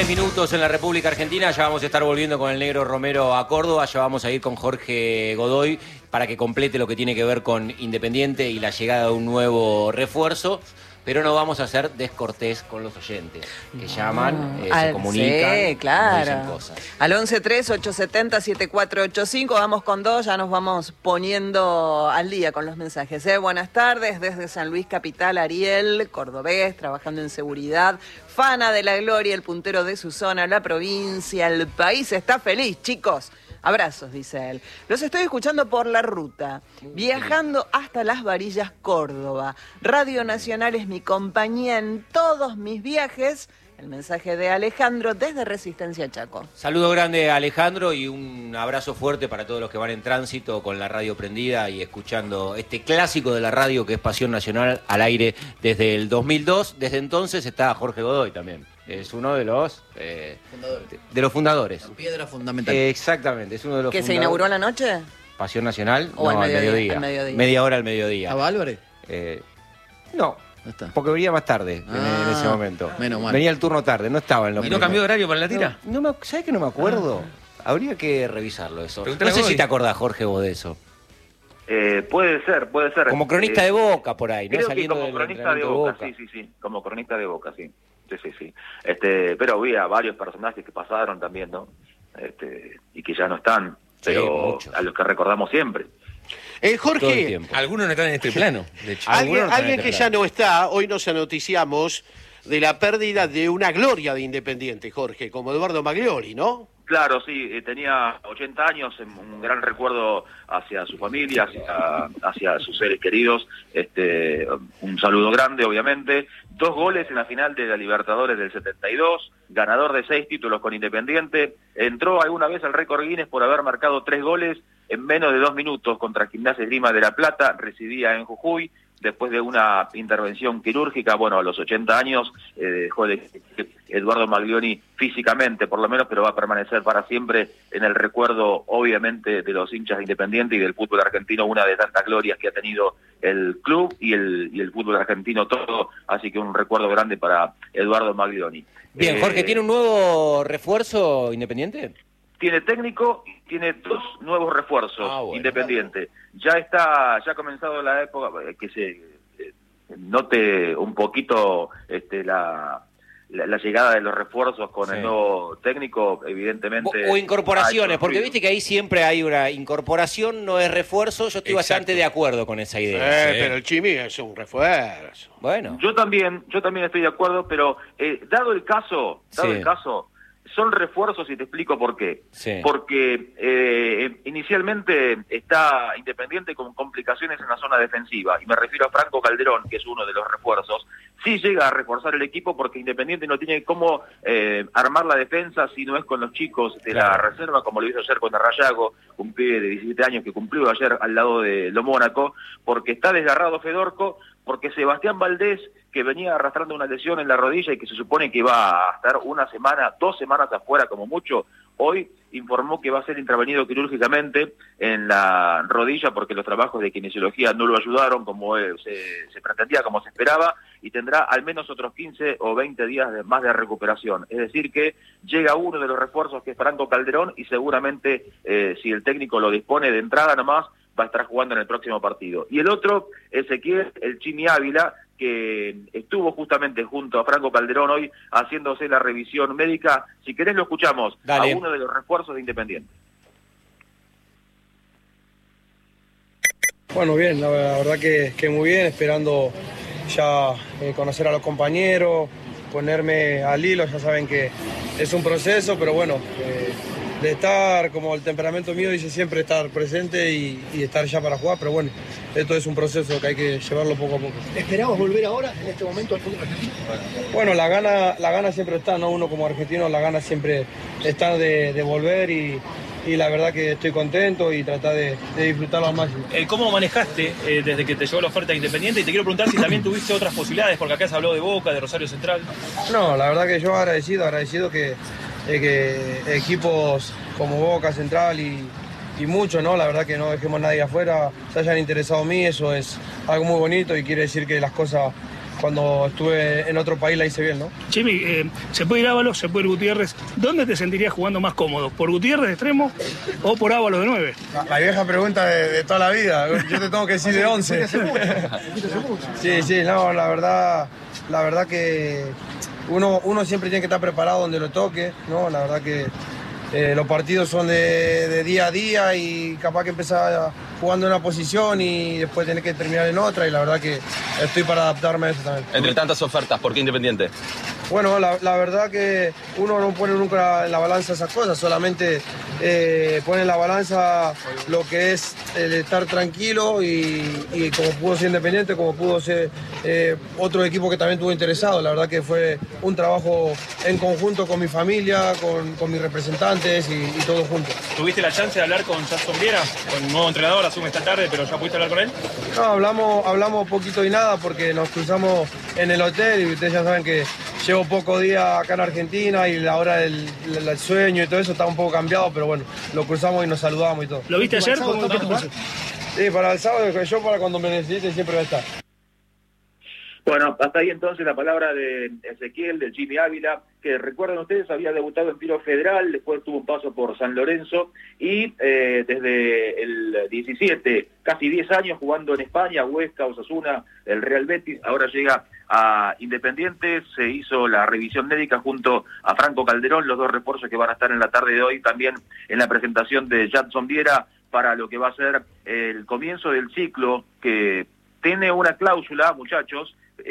10 minutos en la República Argentina. Ya vamos a estar volviendo con el Negro Romero a Córdoba. Ya vamos a ir con Jorge Godoy para que complete lo que tiene que ver con Independiente y la llegada de un nuevo refuerzo. Pero no vamos a ser descortés con los oyentes que llaman, se comunican, sí, claro. nos dicen cosas. Al 11-3-870-7485, vamos con dos, ya nos vamos poniendo al día con los mensajes. Buenas tardes, desde San Luis Capital, Ariel, cordobés, trabajando en seguridad, fana de la gloria, el puntero de su zona, la provincia, el país está feliz, chicos. Abrazos, dice él. Los estoy escuchando por la ruta, viajando hasta Las Varillas, Córdoba. Radio Nacional es mi compañía en todos mis viajes. El mensaje de Alejandro desde Resistencia Chaco. Saludo grande a Alejandro y un abrazo fuerte para todos los que van en tránsito con la radio prendida y escuchando este clásico de la radio que es Pasión Nacional al aire desde el 2002. Desde entonces está Jorge Godoy también. Es uno de los fundadores. La piedra fundamental. Exactamente, es uno de los ¿Que fundadores. se inauguró a la noche? Pasión Nacional, ¿O no, al mediodía? Al mediodía. Media hora al mediodía. ¿Estaba Álvarez? No, porque venía más tarde en ese momento. Menos mal. Venía el turno tarde, no estaba en lo ¿Y no cambió de horario para la tira? ¿Sabes que no me acuerdo? Habría que revisarlo eso. Pregúntale No sé a Godoy. si te acordás, Jorge, vos de eso. Puede ser. Como cronista de Boca, por ahí, ¿no? Creo Saliendo que como del cronista de entrenamiento Boca, sí. Como cronista de Boca, sí. Sí. Pero había varios personajes que pasaron también, ¿no? Y que ya no están, pero muchos. a los que recordamos siempre. Todo el Jorge, tiempo. Algunos no están en este plano, de hecho. alguien que ya no está, hoy nos anoticiamos de la pérdida de una gloria de Independiente, Jorge, como Eduardo Maglioli, ¿no? Claro, sí, tenía 80 años, un gran recuerdo hacia su familia, hacia sus seres queridos, un saludo grande, obviamente, 2 goles en la final de la Libertadores del 72, ganador de 6 títulos con Independiente, entró alguna vez al récord Guinness por haber marcado 3 goles en menos de 2 minutos contra Gimnasia y Esgrima de La Plata, residía en Jujuy. Después de una intervención quirúrgica, bueno, a los 80 años, dejó de Eduardo Maglioni físicamente, por lo menos, pero va a permanecer para siempre en el recuerdo, obviamente, de los hinchas de Independiente y del fútbol argentino, una de tantas glorias que ha tenido el club y el fútbol argentino todo, así que un recuerdo grande para Eduardo Maglioni. Bien, Jorge, ¿tiene un nuevo refuerzo Independiente? Tiene técnico y tiene 2 nuevos refuerzos, Bueno. Independiente. Ya ha comenzado la época que se note un poquito la llegada de los refuerzos con el nuevo técnico, evidentemente. O incorporaciones, porque viste que ahí siempre hay una incorporación, no es refuerzo. Yo estoy bastante de acuerdo con esa idea. Pero el Chimi es un refuerzo. Bueno. Yo también estoy de acuerdo, pero dado el caso, son refuerzos y te explico por qué. Sí. Porque inicialmente está Independiente con complicaciones en la zona defensiva, y me refiero a Franco Calderón, que es uno de los refuerzos. Sí llega a reforzar el equipo porque Independiente no tiene cómo armar la defensa si no es con los chicos de la reserva, como lo hizo ayer con Arrayago, un pibe de 17 años que cumplió ayer al lado de Lo Mónaco, porque está desgarrado Fedorco, porque Sebastián Valdés, que venía arrastrando una lesión en la rodilla y que se supone que va a estar 1 semana, 2 semanas afuera como mucho, hoy informó que va a ser intervenido quirúrgicamente en la rodilla porque los trabajos de kinesiología no lo ayudaron como se pretendía, como se esperaba, y tendrá al menos otros 15 o 20 días más de recuperación. Es decir que llega uno de los refuerzos, que es Franco Calderón, y seguramente si el técnico lo dispone de entrada nomás, va a estar jugando en el próximo partido. Y el otro, Ezequiel, el Chimi Ávila, que estuvo justamente junto a Franco Calderón hoy haciéndose la revisión médica. Si querés lo escuchamos. Dale. A uno de los refuerzos de Independiente. Bueno, bien, la verdad que muy bien, esperando ya conocer a los compañeros, ponerme al hilo. Ya saben que es un proceso, pero bueno, de estar, como el temperamento mío dice siempre, estar presente y estar ya para jugar, pero bueno, esto es un proceso que hay que llevarlo poco a poco. ¿Esperabas volver ahora, en este momento, al fútbol argentino? Bueno, la gana siempre está, ¿no? Uno como argentino, la gana siempre está de volver y la verdad que estoy contento y tratar de disfrutarlo al máximo. ¿Cómo manejaste desde que te llegó la oferta de Independiente? Y te quiero preguntar si también tuviste otras posibilidades, porque acá se habló de Boca, de Rosario Central. No, la verdad que yo agradecido que equipos como Boca, Central y mucho, ¿no? La verdad que no dejemos a nadie afuera, se hayan interesado en mí, eso es algo muy bonito y quiere decir que las cosas cuando estuve en otro país la hice bien, ¿no? Chimi, se puede ir Ábalos, se puede ir Gutiérrez. ¿Dónde te sentirías jugando más cómodo? ¿Por Gutiérrez de extremo o por Ábalos de 9? La vieja pregunta de toda la vida. Yo te tengo que decir de 11. Sí, no, la verdad que uno siempre tiene que estar preparado donde lo toque, ¿no? La verdad que los partidos son de día a día y capaz que empezar jugando en una posición y después tener que terminar en otra, y la verdad que estoy para adaptarme a eso también. Entre tantas ofertas, ¿por qué Independiente? Bueno, la verdad que uno no pone nunca en la balanza esas cosas, solamente pone en la balanza lo que es el estar tranquilo y como pudo ser Independiente, como pudo ser otro equipo que también estuvo interesado. La verdad que fue un trabajo en conjunto con mi familia, con mis representantes y todo junto. ¿Tuviste la chance de hablar con Jason Viera, con el nuevo entrenador, asume esta tarde, pero ya pudiste hablar con él? No, hablamos poquito y nada porque nos cruzamos en el hotel y ustedes ya saben que llevo poco día acá en Argentina y la hora del sueño y todo eso está un poco cambiado, pero bueno, lo cruzamos y nos saludamos y todo. ¿Lo viste ayer? Sí, para el sábado, yo para cuando me necesite siempre voy a estar. Bueno, hasta ahí entonces la palabra de Ezequiel, del Jimmy Ávila, que recuerden ustedes había debutado en Tiro Federal, después tuvo un paso por San Lorenzo y desde el 17, casi 10 años jugando en España, Huesca, Osasuna, el Real Betis, ahora llega a Independiente, se hizo la revisión médica junto a Franco Calderón, los dos refuerzos que van a estar en la tarde de hoy, también en la presentación de Jason Viera para lo que va a ser el comienzo del ciclo, que tiene una cláusula, muchachos,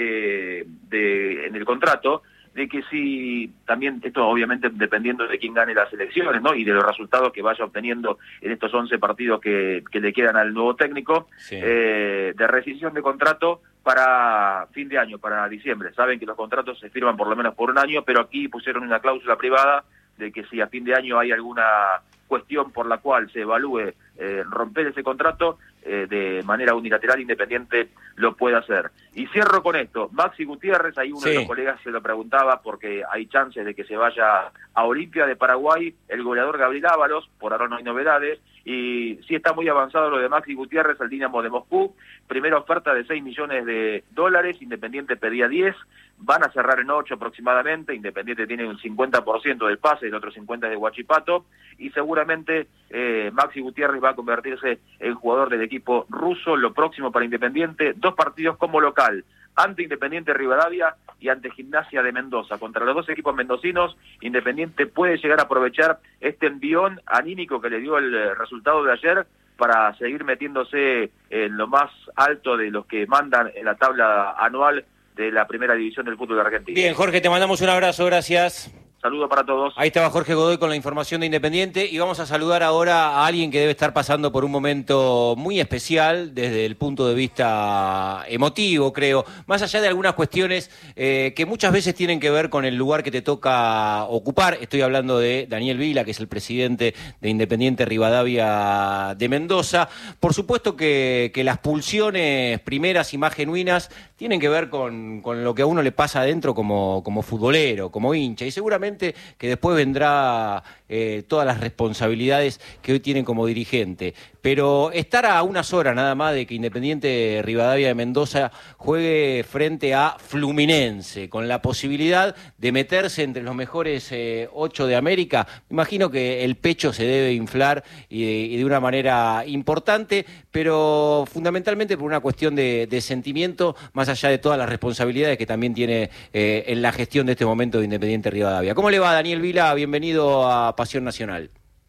en el contrato, de que si, también esto obviamente dependiendo de quién gane las elecciones, ¿no? Y de los resultados que vaya obteniendo en estos 11 partidos que le quedan al nuevo técnico, sí. De rescisión de contrato para fin de año, para diciembre. Saben que los contratos se firman por lo menos por un año, pero aquí pusieron una cláusula privada de que si a fin de año hay alguna cuestión por la cual se evalúe romper ese contrato, de manera unilateral, Independiente lo puede hacer. Y cierro con esto, Maxi Gutiérrez, ahí uno de los colegas se lo preguntaba porque hay chances de que se vaya a Olimpia de Paraguay, el goleador Gabriel Ábalos, por ahora no hay novedades, y sí está muy avanzado lo de Maxi Gutiérrez al Dinamo de Moscú, primera oferta de $6 millones, Independiente pedía 10, van a cerrar en 8 aproximadamente, Independiente tiene un 50% del pase, el otro 50% es de Huachipato, y seguramente Maxi Gutiérrez va a convertirse en jugador del equipo ruso. Lo próximo para Independiente, 2 partidos como local, ante Independiente Rivadavia y ante Gimnasia de Mendoza. Contra los dos equipos mendocinos, Independiente puede llegar a aprovechar este envión anímico que le dio el resultado de ayer para seguir metiéndose en lo más alto de los que mandan en la tabla anual de la primera división del fútbol de Argentina. Bien, Jorge, te mandamos un abrazo, gracias. Saludos para todos. Ahí estaba Jorge Godoy con la información de Independiente y vamos a saludar ahora a alguien que debe estar pasando por un momento muy especial desde el punto de vista emotivo, creo, más allá de algunas cuestiones que muchas veces tienen que ver con el lugar que te toca ocupar. Estoy hablando de Daniel Vila, que es el presidente de Independiente Rivadavia de Mendoza. Por supuesto que las pulsiones primeras y más genuinas tienen que ver con lo que a uno le pasa adentro como futbolero, como hincha, y seguramente que después vendrá todas las responsabilidades que hoy tienen como dirigente. Pero estar a unas horas nada más de que Independiente Rivadavia de Mendoza juegue frente a Fluminense, con la posibilidad de meterse entre los mejores 8 de América, me imagino que el pecho se debe inflar y de una manera importante, pero fundamentalmente por una cuestión de sentimiento, más allá de todas las responsabilidades que también tiene en la gestión de este momento de Independiente Rivadavia. ¿Cómo le va, Daniel Vila? Bienvenido a Pasión Nacional.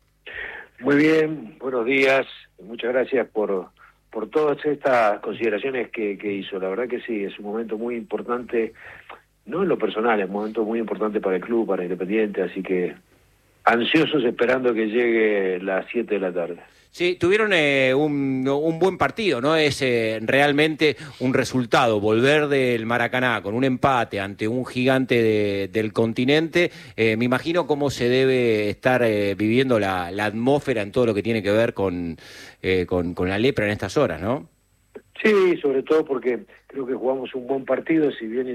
Muy bien, buenos días. Muchas gracias por todas estas consideraciones que hizo. La verdad que sí, es un momento muy importante, no en lo personal, es un momento muy importante para el club, para Independiente, así que ansiosos esperando que llegue las 7 de la tarde. Sí, tuvieron un buen partido, ¿no? Es realmente un resultado, volver del Maracaná con un empate ante un gigante del continente. Me imagino cómo se debe estar viviendo la atmósfera en todo lo que tiene que ver con la lepra en estas horas, ¿no? Sí, sobre todo porque creo que jugamos un buen partido, si bien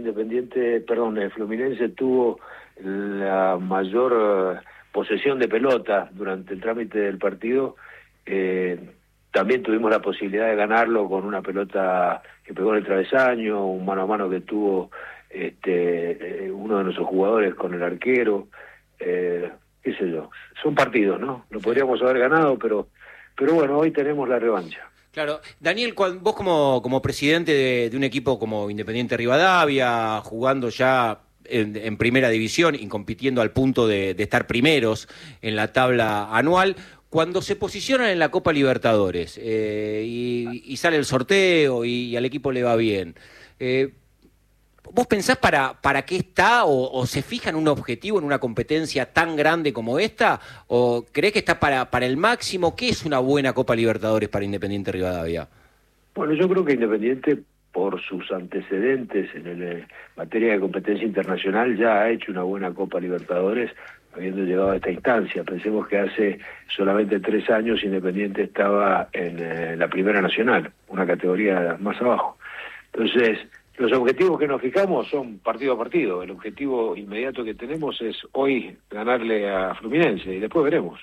Fluminense tuvo la mayor posesión de pelota durante el trámite del partido. también tuvimos la posibilidad de ganarlo con una pelota que pegó en el travesaño, un mano a mano que tuvo uno de nuestros jugadores con el arquero, qué sé yo. Son partidos, ¿no? Lo podríamos haber ganado, pero bueno, hoy tenemos la revancha. Claro. Daniel, vos como presidente de un equipo como Independiente Rivadavia, jugando ya en primera división y compitiendo al punto de estar primeros en la tabla anual, cuando se posicionan en la Copa Libertadores y sale el sorteo y al equipo le va bien, ¿vos pensás para qué está o se fijan un objetivo en una competencia tan grande como esta? ¿O creés que está para el máximo? ¿Qué es una buena Copa Libertadores para Independiente Rivadavia? Bueno, yo creo que Independiente, por sus antecedentes en materia de competencia internacional, ya ha hecho una buena Copa Libertadores, habiendo llegado a esta instancia. Pensemos que hace solamente 3 años Independiente estaba en la Primera Nacional, una categoría más abajo. Entonces, los objetivos que nos fijamos son partido a partido. El objetivo inmediato que tenemos es hoy ganarle a Fluminense y después veremos.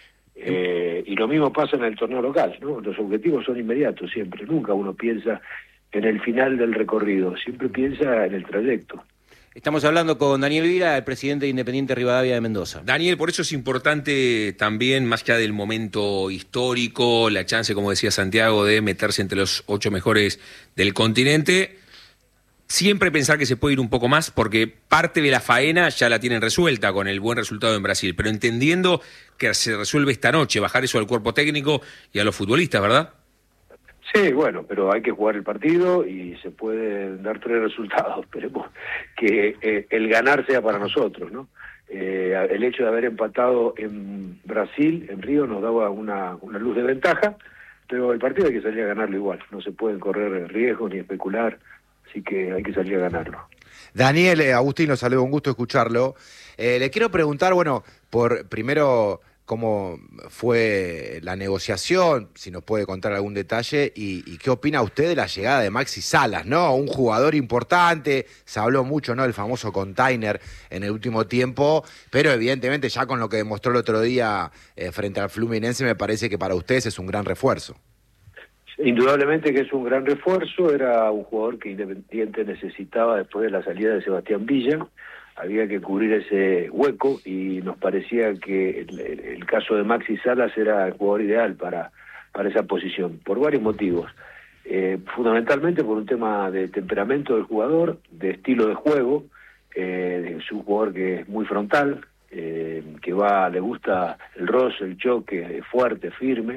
Y lo mismo pasa en el torneo local, ¿no? Los objetivos son inmediatos siempre. Nunca uno piensa en el final del recorrido, siempre piensa en el trayecto. Estamos hablando con Daniel Vila, el presidente de Independiente Rivadavia de Mendoza. Daniel, por eso es importante también, más allá del momento histórico, la chance, como decía Santiago, de meterse entre los 8 mejores del continente, siempre pensar que se puede ir un poco más, porque parte de la faena ya la tienen resuelta con el buen resultado en Brasil, pero entendiendo que se resuelve esta noche, bajar eso al cuerpo técnico y a los futbolistas, ¿verdad? Sí, bueno, pero hay que jugar el partido y se pueden dar 3 resultados. Esperemos que el ganar sea para nosotros, ¿no? El hecho de haber empatado en Brasil, en Río, nos daba una luz de ventaja, pero el partido hay que salir a ganarlo igual. No se pueden correr riesgos ni especular, así que hay que salir a ganarlo. Daniel, Agustín, lo saludo, un gusto escucharlo. Le quiero preguntar, bueno, primero, cómo fue la negociación, si nos puede contar algún detalle, y qué opina usted de la llegada de Maxi Salas, ¿no? Un jugador importante, se habló mucho, ¿no?, del famoso container en el último tiempo, pero evidentemente ya con lo que demostró el otro día frente al Fluminense, me parece que para ustedes es un gran refuerzo. Indudablemente que es un gran refuerzo, era un jugador que Independiente necesitaba después de la salida de Sebastián Villa. Había que cubrir ese hueco y nos parecía que el caso de Maxi Salas era el jugador ideal para esa posición, por varios motivos. Fundamentalmente por un tema de temperamento del jugador, de estilo de juego. Es un jugador que es muy frontal, que le gusta el roce, el choque, fuerte, firme,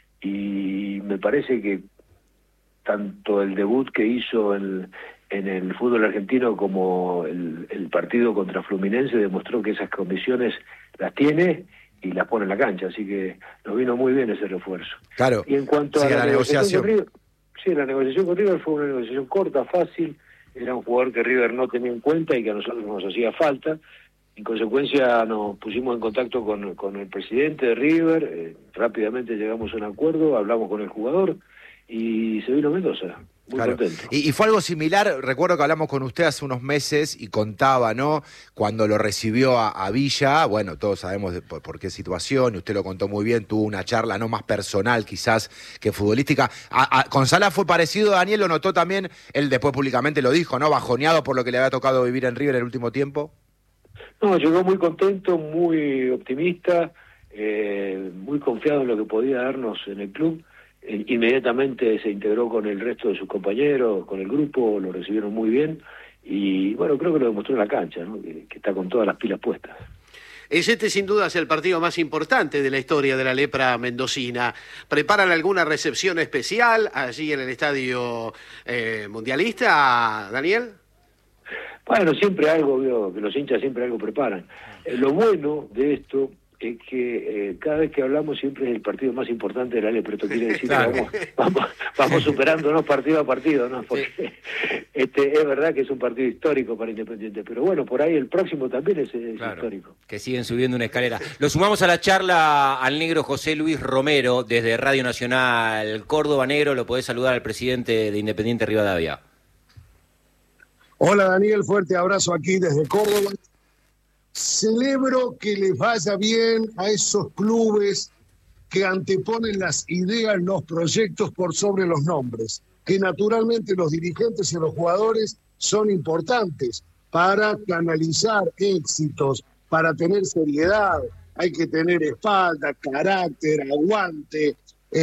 y me parece que tanto el debut que hizo en el fútbol argentino como el partido contra Fluminense demostró que esas condiciones las tiene y las pone en la cancha, así que nos vino muy bien ese refuerzo. Claro. Y en cuanto a la negociación con River, sí, la negociación con River fue una negociación corta, fácil, era un jugador que River no tenía en cuenta y que a nosotros nos hacía falta. En consecuencia nos pusimos en contacto con el presidente de River, rápidamente llegamos a un acuerdo, hablamos con el jugador y se vino a Mendoza. Muy contento. Y fue algo similar, recuerdo que hablamos con usted hace unos meses y contaba, ¿no?, cuando lo recibió a Villa, bueno, todos sabemos por qué situación, y usted lo contó muy bien, tuvo una charla no más personal quizás que futbolística. Con Salah fue parecido, Daniel, lo notó también, él después públicamente lo dijo, ¿no?, bajoneado por lo que le había tocado vivir en River el último tiempo. No, llegó muy contento, muy optimista, muy confiado en lo que podía darnos en el club. Inmediatamente se integró con el resto de sus compañeros, con el grupo, lo recibieron muy bien y bueno, creo que lo demostró en la cancha, ¿no?, que está con todas las pilas puestas. Este sin duda es el partido más importante de la historia de la lepra mendocina. ¿Preparan alguna recepción especial allí en el estadio mundialista, Daniel? Bueno, siempre algo, veo que los hinchas siempre algo preparan. Lo bueno de esto es que cada vez que hablamos siempre es el partido más importante de la lepra. Esto quiere decir que vamos superándonos partido a partido, ¿no? Porque es verdad que es un partido histórico para Independiente, pero bueno, por ahí el próximo también es histórico. Que siguen subiendo una escalera. Lo sumamos a la charla al negro José Luis Romero desde Radio Nacional Córdoba. Negro, lo podés saludar al presidente de Independiente Rivadavia. Hola Daniel, fuerte abrazo aquí desde Córdoba. Celebro que les vaya bien a esos clubes que anteponen las ideas, los proyectos por sobre los nombres, que naturalmente los dirigentes y los jugadores son importantes para canalizar éxitos, para tener seriedad, hay que tener espalda, carácter, aguante.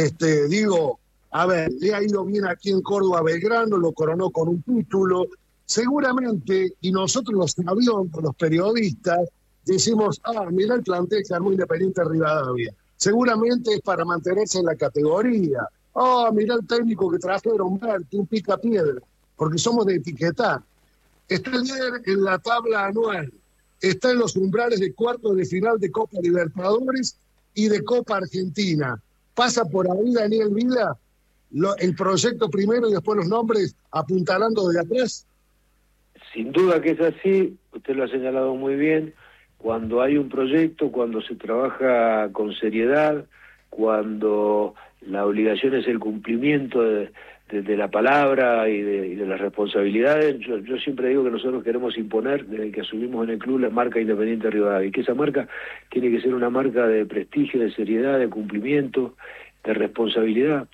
A ver, le ha ido bien aquí en Córdoba a Belgrano, lo coronó con un título. Seguramente, y nosotros los sabíamos, los periodistas, decimos, mirá el plantel que armó Independiente Rivadavia. Seguramente es para mantenerse en la categoría. Mirá el técnico que trajeron, un pica piedra, porque somos de etiquetar. Está el líder en la tabla anual, está en los umbrales de cuartos de final de Copa Libertadores y de Copa Argentina. Pasa por ahí Daniel Vida, el proyecto primero y después los nombres apuntalando desde atrás. Sin duda que es así, usted lo ha señalado muy bien. Cuando hay un proyecto, cuando se trabaja con seriedad, cuando la obligación es el cumplimiento de la palabra y de las responsabilidades, yo siempre digo que nosotros queremos imponer, desde que asumimos en el club, la marca Independiente Rivadavia, y que esa marca tiene que ser una marca de prestigio, de seriedad, de cumplimiento, de responsabilidad,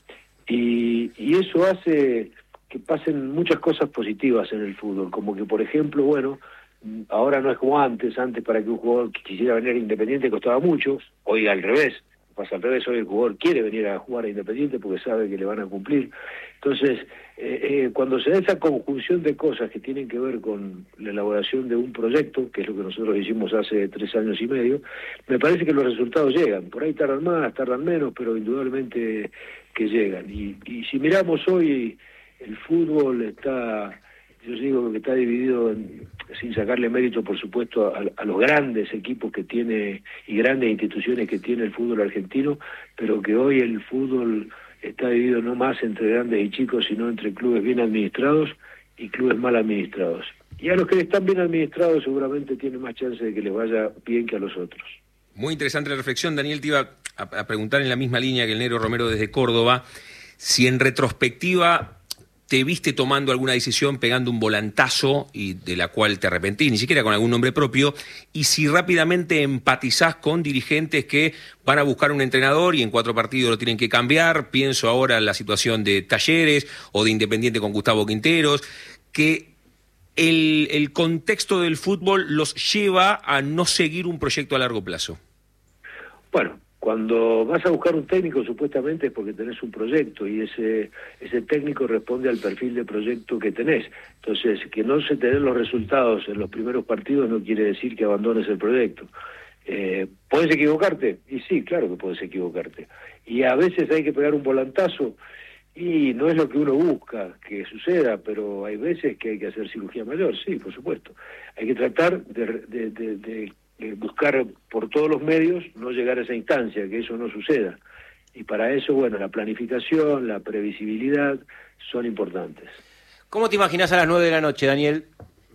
y eso hace que pasen muchas cosas positivas en el fútbol, como que, por ejemplo, ahora no es como antes para que un jugador quisiera venir a Independiente costaba mucho, hoy al revés, pasa al revés, hoy el jugador quiere venir a jugar a Independiente porque sabe que le van a cumplir. Entonces, cuando se da esa conjunción de cosas que tienen que ver con la elaboración de un proyecto, que es lo que nosotros hicimos hace 3 años y medio, me parece que los resultados llegan. Por ahí tardan más, tardan menos, pero indudablemente que llegan. Y si miramos hoy, el fútbol está... Yo digo que está dividido, sin sacarle mérito, por supuesto, a los grandes equipos que tiene y grandes instituciones que tiene el fútbol argentino, pero que hoy el fútbol está dividido no más entre grandes y chicos, sino entre clubes bien administrados y clubes mal administrados. Y a los que están bien administrados seguramente tienen más chance de que les vaya bien que a los otros. Muy interesante la reflexión. Daniel, te iba a preguntar en la misma línea que el Negro Romero desde Córdoba, si en retrospectiva te viste tomando alguna decisión, pegando un volantazo y de la cual te arrepentís, ni siquiera con algún nombre propio, y si rápidamente empatizás con dirigentes que van a buscar un entrenador y en 4 partidos lo tienen que cambiar. Pienso ahora en la situación de Talleres o de Independiente con Gustavo Quinteros, que el contexto del fútbol los lleva a no seguir un proyecto a largo plazo. Bueno, cuando vas a buscar un técnico supuestamente es porque tenés un proyecto y ese técnico responde al perfil de proyecto que tenés. Entonces, que no se te den los resultados en los primeros partidos no quiere decir que abandones el proyecto. ¿Puedes equivocarte? Y sí, claro que puedes equivocarte. Y a veces hay que pegar un volantazo y no es lo que uno busca que suceda, pero hay veces que hay que hacer cirugía mayor, sí, por supuesto. Hay que tratar de buscar por todos los medios no llegar a esa instancia, que eso no suceda. Y para eso, la planificación, la previsibilidad son importantes. ¿Cómo te imaginas a las 9 de la noche, Daniel?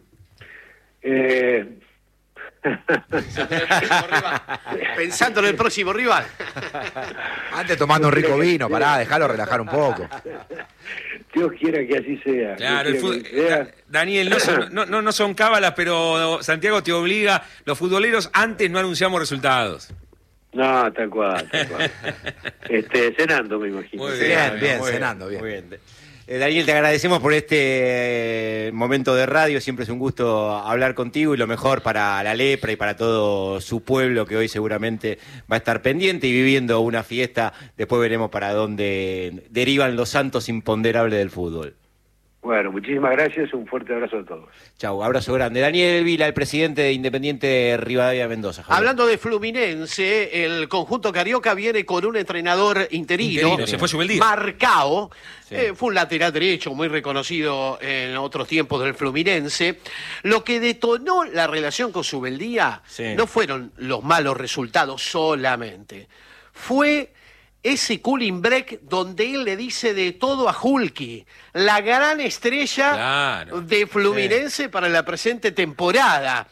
Pensando en el próximo rival. Antes tomando un rico vino, déjalo relajar un poco. Dios quiera que así sea. Claro, Daniel, no son cábalas, pero Santiago te obliga. Los futboleros antes no anunciamos resultados. No, tal cual. Cenando, me imagino. Muy bien, cenando, bien. Muy bien. Daniel, te agradecemos por este momento de radio. Siempre es un gusto hablar contigo y lo mejor para la Lepra y para todo su pueblo que hoy seguramente va a estar pendiente y viviendo una fiesta. Después veremos para dónde derivan los santos imponderables del fútbol. Bueno, muchísimas gracias, un fuerte abrazo a todos. Chau, abrazo grande. Daniel Vila, el presidente de Independiente Rivadavia Mendoza. Javier. Hablando de Fluminense, el conjunto carioca viene con un entrenador interino se fue Subeldía. Marcao. Sí. Fue un lateral derecho muy reconocido en otros tiempos del Fluminense. Lo que detonó la relación con Subeldía no fueron los malos resultados solamente. Fue ese cooling break donde él le dice de todo a Hulky, la gran estrella de Fluminense para la presente temporada.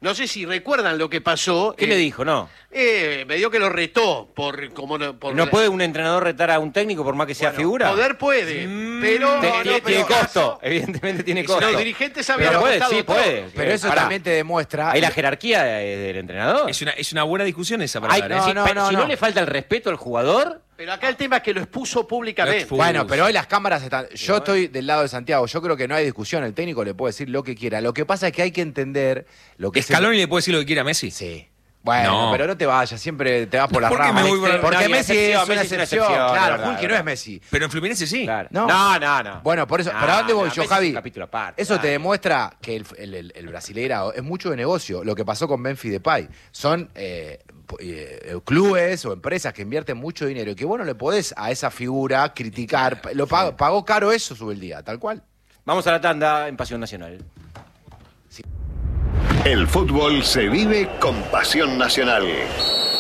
No sé si recuerdan lo que pasó. ¿Qué le dijo? No. Medio que lo retó ¿No puede un entrenador retar a un técnico por más que sea figura? Poder puede, pero... Tiene costo, evidentemente tiene costo. Los dirigentes habían pero puede, apostado sí, todo. puede. Pero eso también te demuestra... Hay la jerarquía del entrenador. Es una buena discusión esa para dar, Si no le falta el respeto al jugador... Pero acá el tema es que lo expuso públicamente. Bueno, pero hoy las cámaras están... Yo estoy del lado de Santiago. Yo creo que no hay discusión. El técnico le puede decir lo que quiera. Lo que pasa es que hay que entender lo que ¿Scaloni le puede decir lo que quiera a Messi? Sí. Bueno, pero no te vayas, siempre te vas por las ¿Por qué ramas. me voy por- Porque No, Messi es una Messi excepción. Claro, Hulk no es Messi. Pero en Fluminense sí. Claro. No. No. Bueno, por eso. ¿Para dónde voy yo, Messi es Javi? un capítulo aparte. Eso te demuestra que el brasileirao es mucho de negocio. Lo que pasó con Memphis Depay. Son clubes o empresas que invierten mucho dinero y que vos no le podés a esa figura criticar. Lo pagó caro eso, sube el día, tal cual. Vamos a la tanda en Pasión Nacional. El fútbol se vive con Pasión Nacional.